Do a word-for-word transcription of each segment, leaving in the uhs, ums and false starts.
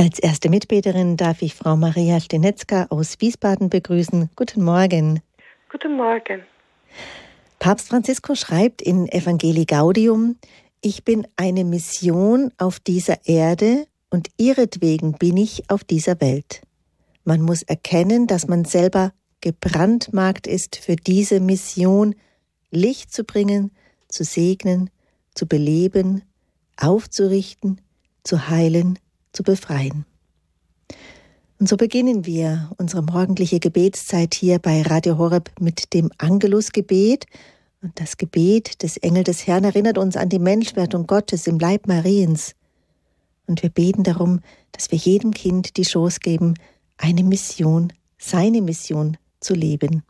Als erste Mitbeterin darf ich Frau Maria Stenetzka aus Wiesbaden begrüßen. Guten Morgen. Guten Morgen. Papst Franziskus schreibt in Evangelii Gaudium: Ich bin eine Mission auf dieser Erde und ihretwegen bin ich auf dieser Welt. Man muss erkennen, dass man selber gebrandmarkt ist für diese Mission, Licht zu bringen, zu segnen, zu beleben, aufzurichten, zu heilen, zu befreien. Und so beginnen wir unsere morgendliche Gebetszeit hier bei Radio Horeb mit dem Angelusgebet. Und das Gebet des Engel des Herrn erinnert uns an die Menschwerdung Gottes im Leib Mariens. Und wir beten darum, dass wir jedem Kind die Chance geben, eine Mission, seine Mission zu leben.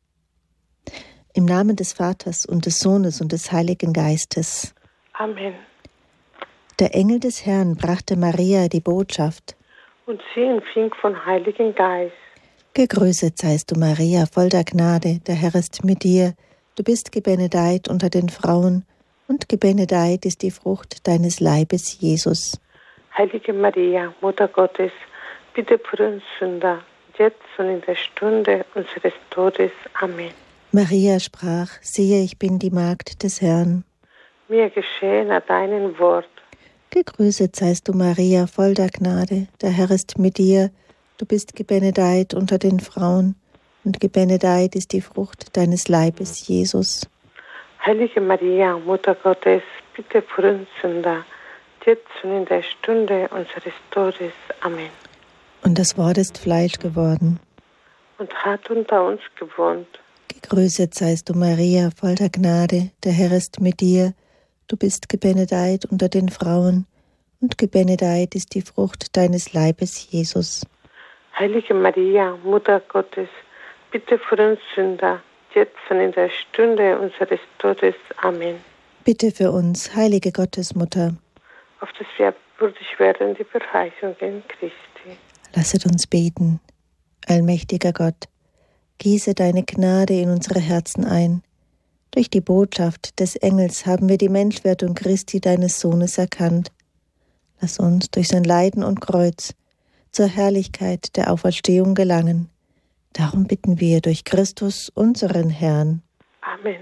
Im Namen des Vaters und des Sohnes und des Heiligen Geistes. Amen. Der Engel des Herrn brachte Maria die Botschaft. Und sie empfing von Heiligen Geist. Gegrüßet seist du, Maria, voll der Gnade, der Herr ist mit dir. Du bist gebenedeit unter den Frauen, und gebenedeit ist die Frucht deines Leibes, Jesus. Heilige Maria, Mutter Gottes, bitte für uns Sünder, jetzt und in der Stunde unseres Todes. Amen. Maria sprach: Siehe, ich bin die Magd des Herrn. Mir geschehe nach deinem Wort. Gegrüßet seist du, Maria, voll der Gnade, der Herr ist mit dir. Du bist gebenedeit unter den Frauen, und gebenedeit ist die Frucht deines Leibes, Jesus. Heilige Maria, Mutter Gottes, bitte für uns Sünder, jetzt und in der Stunde unseres Todes. Amen. Und das Wort ist Fleisch geworden und hat unter uns gewohnt. Gegrüßet seist du, Maria, voll der Gnade, der Herr ist mit dir. Du bist gebenedeit unter den Frauen, und gebenedeit ist die Frucht deines Leibes, Jesus. Heilige Maria, Mutter Gottes, bitte für uns Sünder, jetzt und in der Stunde unseres Todes. Amen. Bitte für uns, heilige Gottesmutter, auf dass wir würdig werden, die Verheißungen Christi. Lasset uns beten. Allmächtiger Gott, gieße deine Gnade in unsere Herzen ein. Durch die Botschaft des Engels haben wir die Menschwerdung Christi, deines Sohnes, erkannt. Lass uns durch sein Leiden und Kreuz zur Herrlichkeit der Auferstehung gelangen. Darum bitten wir durch Christus, unseren Herrn. Amen.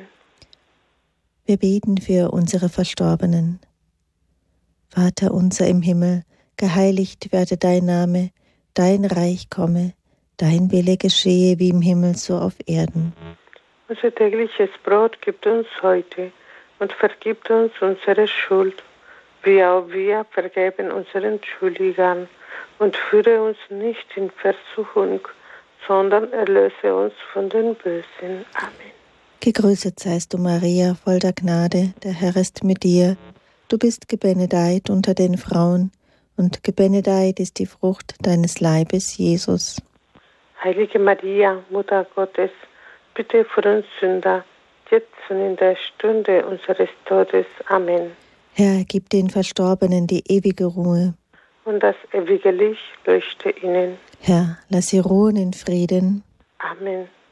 Wir beten für unsere Verstorbenen. Vater unser im Himmel, geheiligt werde dein Name, dein Reich komme, dein Wille geschehe wie im Himmel so auf Erden. Unser tägliches Brot gib uns heute und vergib uns unsere Schuld, wie auch wir vergeben unseren Schuldigern. Und führe uns nicht in Versuchung, sondern erlöse uns von den Bösen. Amen. Gegrüßet seist du, Maria, voll der Gnade, der Herr ist mit dir. Du bist gebenedeit unter den Frauen, und gebenedeit ist die Frucht deines Leibes, Jesus. Heilige Maria, Mutter Gottes, bitte für uns Sünder, jetzt und in der Stunde unseres Todes. Amen. Herr, gib den Verstorbenen die ewige Ruhe. Und das ewige Licht leuchte ihnen. Herr, lass sie ruhen in Frieden. Amen.